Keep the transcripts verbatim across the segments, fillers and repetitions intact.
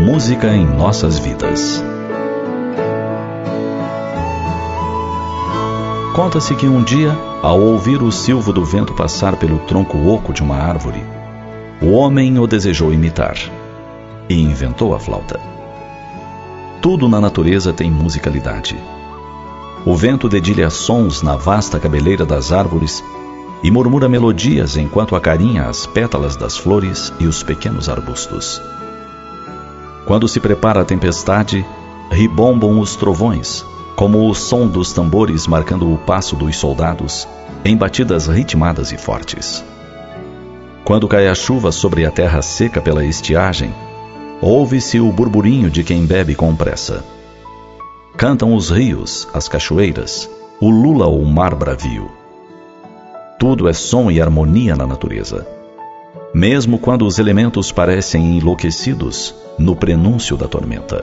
Música em nossas vidas. Conta-se que um dia, ao ouvir o silvo do vento passar pelo tronco oco de uma árvore, o homem o desejou imitar e inventou a flauta. Tudo na natureza tem musicalidade. O vento dedilha sons na vasta cabeleira das árvores e murmura melodias enquanto acarinha as pétalas das flores e os pequenos arbustos. Quando se prepara a tempestade, ribombam os trovões, como o som dos tambores marcando o passo dos soldados em batidas ritmadas e fortes. Quando cai a chuva sobre a terra seca pela estiagem, ouve-se o burburinho de quem bebe com pressa. Cantam os rios, as cachoeiras, ulula o mar bravio. Tudo é som e harmonia na natureza. Mesmo quando os elementos parecem enlouquecidos no prenúncio da tormenta.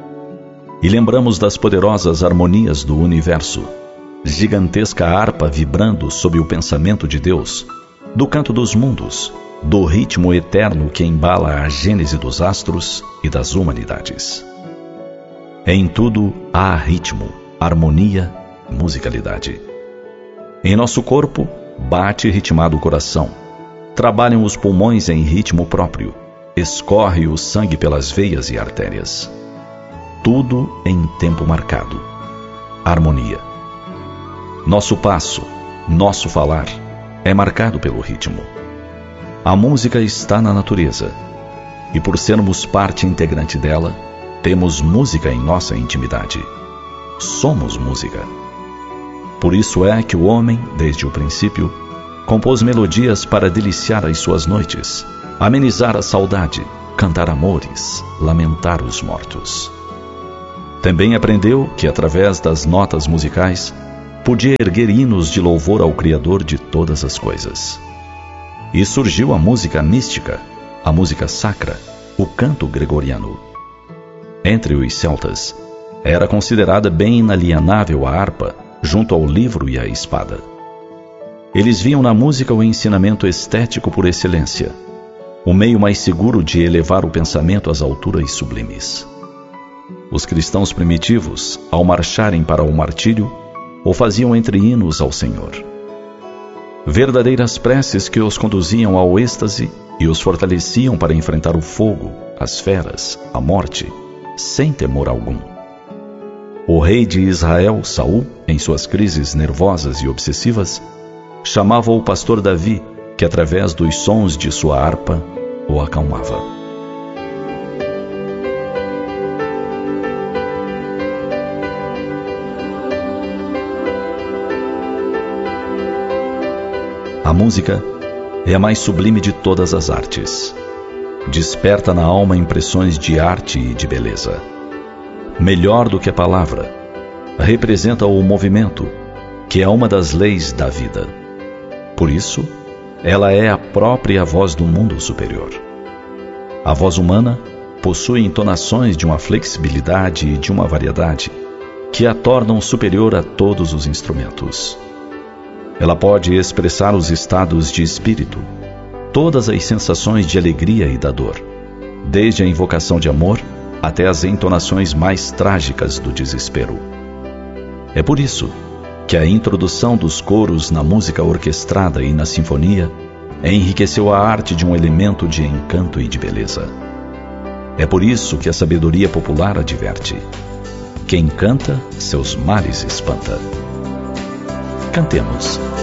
E lembramos das poderosas harmonias do universo, gigantesca harpa vibrando sob o pensamento de Deus, do canto dos mundos, do ritmo eterno que embala a gênese dos astros e das humanidades. Em tudo há ritmo, harmonia, musicalidade. Em nosso corpo bate ritmado o coração, trabalham os pulmões em ritmo próprio, escorre o sangue pelas veias e artérias. Tudo em tempo marcado. Harmonia. Nosso passo, nosso falar, é marcado pelo ritmo. A música está na natureza, e por sermos parte integrante dela, temos música em nossa intimidade. Somos música. Por isso é que o homem, desde o princípio, compôs melodias para deliciar as suas noites, amenizar a saudade, cantar amores, lamentar os mortos. Também aprendeu que, através das notas musicais, podia erguer hinos de louvor ao Criador de todas as coisas. E surgiu a música mística, a música sacra, o canto gregoriano. Entre os celtas, era considerada bem inalienável a harpa, junto ao livro e à espada. Eles viam na música o ensinamento estético por excelência, o meio mais seguro de elevar o pensamento às alturas sublimes. Os cristãos primitivos, ao marcharem para o martírio, o faziam entre hinos ao Senhor. Verdadeiras preces que os conduziam ao êxtase e os fortaleciam para enfrentar o fogo, as feras, a morte, sem temor algum. O rei de Israel, Saul, em suas crises nervosas e obsessivas, chamava o pastor Davi, que através dos sons de sua harpa o acalmava. A música é a mais sublime de todas as artes. Desperta na alma impressões de arte e de beleza. Melhor do que a palavra, representa o movimento, que é uma das leis da vida. Por isso, ela é a própria voz do mundo superior. A voz humana possui entonações de uma flexibilidade e de uma variedade que a tornam superior a todos os instrumentos. Ela pode expressar os estados de espírito, todas as sensações de alegria e da dor, desde a invocação de amor até as entonações mais trágicas do desespero. É por isso que a introdução dos coros na música orquestrada e na sinfonia enriqueceu a arte de um elemento de encanto e de beleza. É por isso que a sabedoria popular adverte: quem canta, seus males espanta. Cantemos.